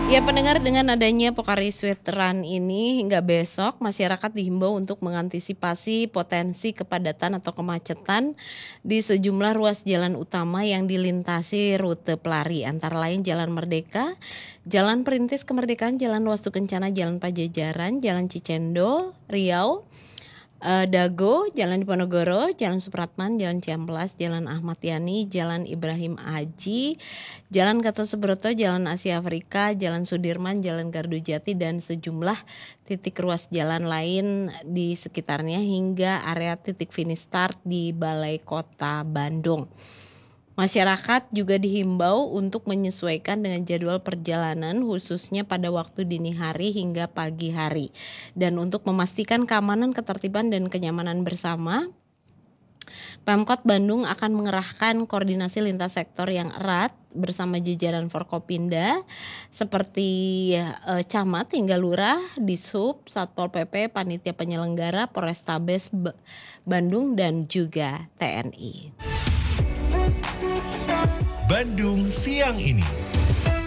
Ya pendengar, dengan adanya Pocari Sweat Run ini hingga besok masyarakat dihimbau untuk mengantisipasi potensi kepadatan atau kemacetan di sejumlah ruas jalan utama yang dilintasi rute pelari, antara lain Jalan Merdeka, Jalan Perintis Kemerdekaan, Jalan Wastu Kencana, Jalan Pajajaran, Jalan Cicendo, Riau, Dago, Jalan Diponegoro, Jalan Supratman, Jalan Ciamplas, Jalan Ahmad Yani, Jalan Ibrahim Aji, Jalan Gatot Subroto, Jalan Asia Afrika, Jalan Sudirman, Jalan Gardujati, dan sejumlah titik ruas jalan lain di sekitarnya hingga area titik finish start di Balai Kota Bandung. Masyarakat juga dihimbau untuk menyesuaikan dengan jadwal perjalanan khususnya pada waktu dini hari hingga pagi hari. Dan untuk memastikan keamanan, ketertiban, dan kenyamanan bersama, Pemkot Bandung akan mengerahkan koordinasi lintas sektor yang erat bersama jajaran Forkopimda seperti camat hingga lurah, Dishub, Satpol PP, panitia penyelenggara, Polrestabes Bandung, dan juga TNI. Bandung siang ini.